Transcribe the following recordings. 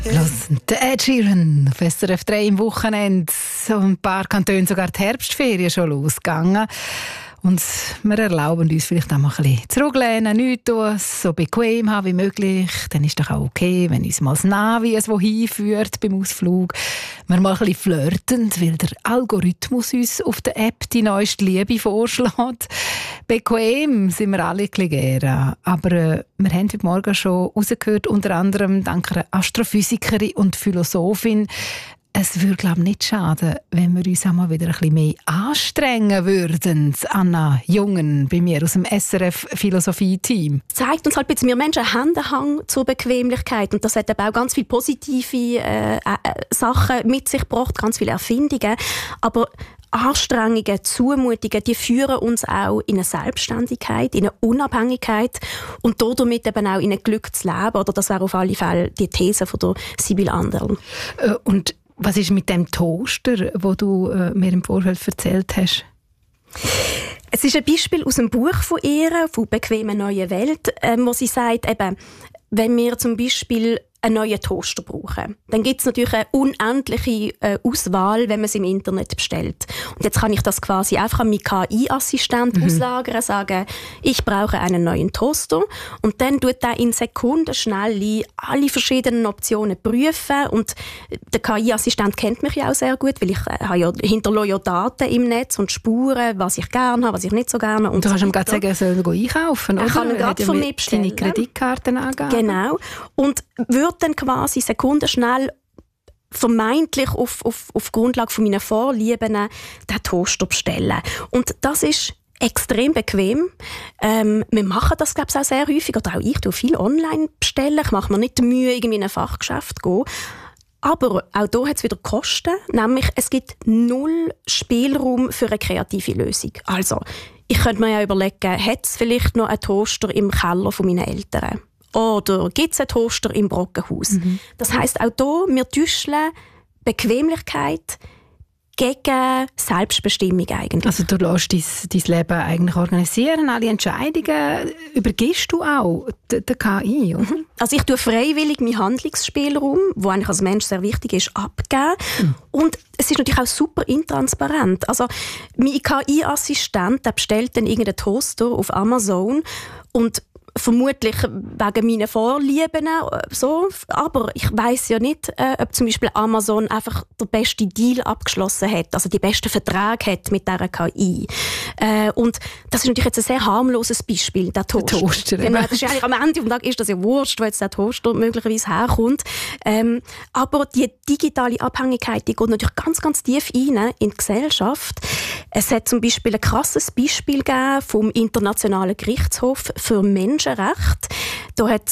Los, der Ed Sheeran auf SRF 3 im Wochenende. So ein paar Kantone sogar die Herbstferien schon losgegangen. Und wir erlauben uns vielleicht auch mal ein bisschen zurücklehnen, nichts tun, so bequem haben wie möglich. Dann ist doch auch okay, wenn uns mal das Navi wohin führt beim Ausflug. Wir mal ein bisschen flirten, weil der Algorithmus uns auf der App die neueste Liebe vorschlägt. Bequem sind wir alle ein bisschen gerne. Aber wir haben heute Morgen schon rausgehört, unter anderem dank einer Astrophysikerin und Philosophin, es würde, glaube ich, nicht schaden, wenn wir uns auch mal wieder ein bisschen mehr anstrengen würden. Anna Jungen bei mir aus dem SRF-Philosophie-Team. Zeigt uns halt ein bisschen, wir Menschen haben einen Hang zur Bequemlichkeit. Und das hat eben auch ganz viele positive Sachen mit sich gebracht, ganz viele Erfindungen. Aber Anstrengungen, Zumutungen, die führen uns auch in eine Selbstständigkeit, in eine Unabhängigkeit und damit eben auch in ein Glück zu leben. Oder das wäre auf alle Fälle die These von der Sibyl Anderl. Und was ist mit dem Toaster, wo du mir im Vorfeld erzählt hast? Es ist ein Beispiel aus einem Buch von ihr, von «Bequeme neue Welt», wo sie sagt, eben, wenn wir zum Beispiel einen neuen Toaster brauchen, dann gibt es natürlich eine unendliche Auswahl, wenn man es im Internet bestellt. Und jetzt kann ich das quasi einfach an meinen KI-Assistent auslagern, sagen, ich brauche einen neuen Toaster. Und dann tut er in Sekundenschnelle alle verschiedenen Optionen prüfen. Und der KI-Assistent kennt mich ja auch sehr gut, weil ich hinterlasse ja Daten im Netz und Spuren, was ich gerne habe, was ich nicht so gerne habe. Und du kannst ihm gerade sagen, er soll einkaufen, oder? Er kann gerade von mir bestellen. Seine Kreditkarten angeben. Genau. Und würde dann quasi sekundenschnell vermeintlich auf Grundlage von meinen Vorlieben den Toaster bestellen. Und das ist extrem bequem. Wir machen das, glaube ich, auch sehr häufig. Oder auch ich tue viel online bestellen. Ich mache mir nicht die Mühe, irgendwie in ein Fachgeschäft zu gehen. Aber auch hier hat es wieder Kosten. Nämlich, es gibt 0 Spielraum für eine kreative Lösung. Also, ich könnte mir ja überlegen, hat es vielleicht noch einen Toaster im Keller von meinen Eltern? Oder gibt es einen Toaster im Brockenhaus? Das heisst, auch hier, wir täuschen Bequemlichkeit gegen Selbstbestimmung eigentlich. Also du lässt dein Leben eigentlich organisieren, alle Entscheidungen übergibst du auch der KI, oder? Also ich tue freiwillig meinen Handlungsspielraum, der eigentlich als Mensch sehr wichtig ist, abgeben. Und es ist natürlich auch super intransparent. Also mein KI-Assistent bestellt dann irgendeinen Toaster auf Amazon und vermutlich wegen meinen Vorlieben so, aber ich weiss ja nicht, ob zum Beispiel Amazon einfach den besten Deal abgeschlossen hat, also die besten Verträge hat mit dieser KI. Und das ist natürlich jetzt ein sehr harmloses Beispiel, der Toaster. Der Toaster, genau, das ist eigentlich am Ende vom Tag ist das ja wurscht, wo jetzt der Toaster möglicherweise herkommt. Aber die digitale Abhängigkeit, die geht natürlich ganz, ganz tief rein in die Gesellschaft. Es hat zum Beispiel ein krasses Beispiel gegeben vom Internationalen Gerichtshof für Menschenrechte. Da hat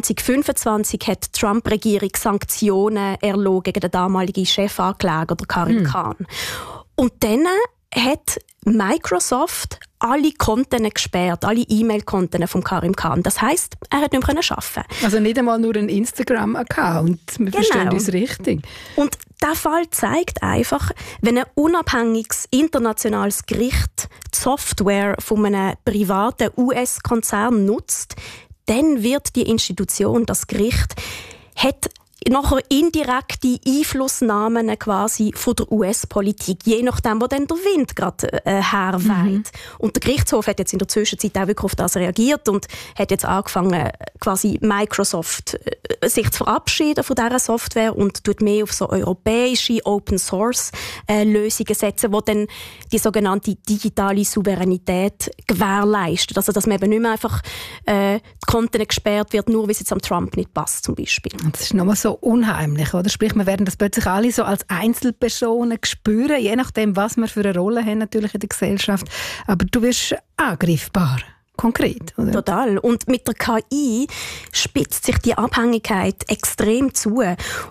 2025 hat die Trump-Regierung Sanktionen erlassen gegen den damaligen Chefankläger, der Karim Khan. Und dann hat Microsoft alle Konten gesperrt, alle E-Mail-Konten von Karim Khan. Das heisst, er hat nicht mehr arbeiten. Also nicht einmal nur ein Instagram-Account. Wir verstehen uns richtig. Und der Fall zeigt einfach, wenn ein unabhängiges internationales Gericht die Software von einem privaten US-Konzern nutzt, dann wird die Institution, das Gericht, hat nachher indirekte Einflussnahmen quasi von der US-Politik, je nachdem, wo dann der Wind gerade herweht. Und der Gerichtshof hat jetzt in der Zwischenzeit auch wirklich auf das reagiert und hat jetzt angefangen, quasi Microsoft sich zu verabschieden von dieser Software und tut mehr auf so europäische Open-Source-Lösungen setzen, die dann die sogenannte digitale Souveränität gewährleistet. Also, dass man eben nicht mehr einfach die Konten gesperrt wird, nur weil es jetzt am Trump nicht passt, zum Beispiel. Das ist nochmal so unheimlich, oder? Sprich, wir werden das plötzlich alle so als Einzelpersonen spüren, je nachdem, was wir für eine Rolle haben natürlich in der Gesellschaft. Aber du wirst angreifbar. Konkret, oder? Total. Und mit der KI spitzt sich die Abhängigkeit extrem zu.